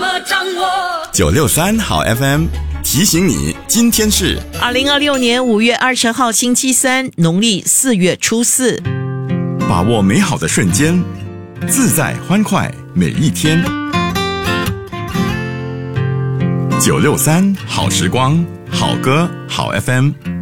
么掌握 963好 FM 提醒你，今天是 2026年5月20号星期三，农历4月初4。 把握美好的瞬间，自在欢快每一天。963好时光，好歌好 FM。